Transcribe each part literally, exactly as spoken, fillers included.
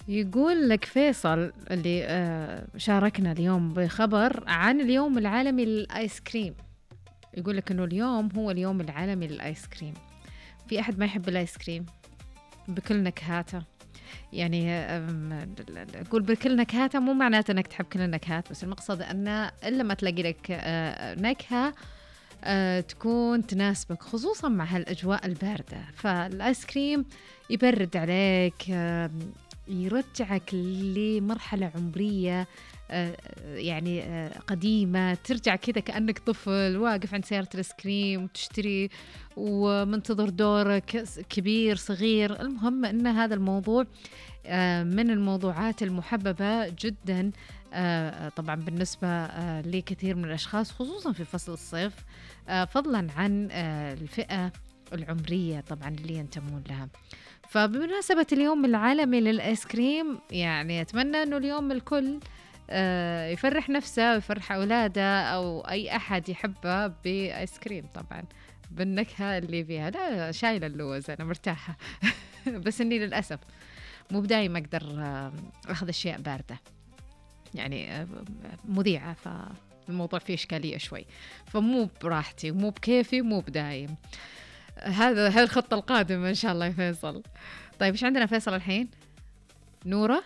يقول لك فيصل اللي آه، شاركنا اليوم بخبر عن اليوم العالمي للآيس كريم. يقول لك إنه اليوم هو اليوم العالمي للآيس كريم. في أحد ما يحب الآيس كريم بكل نكهاته؟ يعني أم، أقول بكل نكهاته مو معناته أنك تحب كل النكهات، بس المقصد أن إلا ما تلاقي لك آه، نكهة آه، تكون تناسبك، خصوصا مع هالأجواء الباردة. فالآيس كريم يبرد عليك، آه، يرجعك لمرحلة عمرية آه، يعني آه، قديمة، ترجع كذا كأنك طفل واقف عند سيارة الآيس كريم وتشتري ومنتظر دورك، كبير صغير. المهم أن هذا الموضوع آه، من الموضوعات المحببة جدا آه، طبعا بالنسبة آه، لكثير من الأشخاص، خصوصا في فصل الصيف، آه، فضلا عن آه، الفئة العمرية طبعا اللي ينتمون لها. فبمناسبة اليوم العالمي للآيس كريم، يعني أتمنى أنه اليوم الكل آه، يفرح نفسه ويفرح أولاده أو أي أحد يحبه بآيس كريم، طبعا بالنكهة اللي فيها. لا شايلة اللوز أنا مرتاحة بس إني للأسف مو بدايما أقدر آه، أخذ أشياء باردة، يعني آه، مذيعة، فالموضوع فيه إشكالية شوي، فمو براحتي ومو بكيفي ومو بدايم. هذا هذه الخطة القادمة إن شاء الله يا فيصل. طيب إيش عندنا فيصل الحين؟ نورة،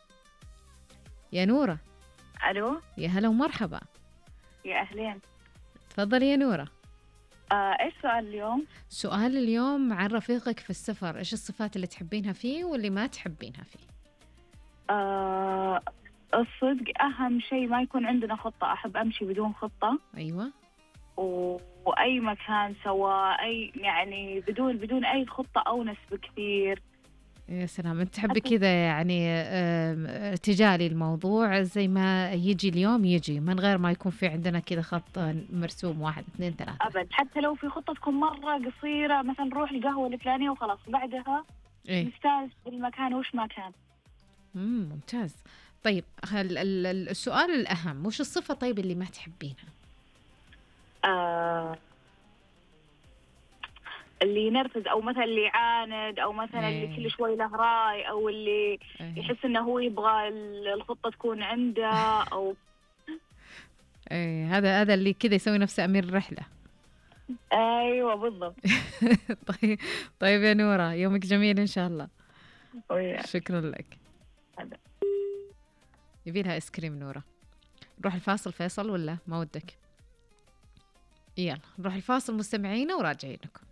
يا نورة. الو، يا هلا ومرحبا. يا اهلين. تفضلي يا نورة. آه، ايش سؤال اليوم؟ سؤال اليوم عن رفيقك في السفر، إيش الصفات اللي تحبينها فيه واللي ما تحبينها فيه؟ آه، الصدق اهم شيء ما يكون عندنا خطة. احب امشي بدون خطة. أيوة. و... واي مكان سواء اي يعني بدون بدون اي خطة اونس بكثير. يا سلام، أنت تحبي كذا يعني آم، ارتجالي الموضوع، زي ما يجي اليوم يجي من غير ما يكون في عندنا كذا خط مرسوم واحد اثنين ثلاثة. ابد، حتى لو في خطة تكون مرة قصيرة، مثلا نروح القهوة الفلانية وخلاص بعدها إيه؟ نستانس بالمكان وش ما كان. مم، ممتاز. طيب ال- ال- ال- السؤال الأهم، وش الصفة طيب اللي ما تحبينها؟ آه، اللي ينرفز او مثلا اللي يعاند او مثلا إيه. اللي كل شوي له راي او اللي إيه. يحس انه هو يبغى الخطة تكون عنده او إيه، هذا هذا اللي كذا يسوي نفسه أمير الرحلة. ايوه بالضبط. طيب. طيب يا نورة، يومك جميل إن شاء الله. وياك. شكرا لك. هذا. يبي لها آيس كريم نورة. نروح الفاصل فيصل ولا ما ودك؟ يلا نروح الفاصل مستمعينا وراجعين لكم.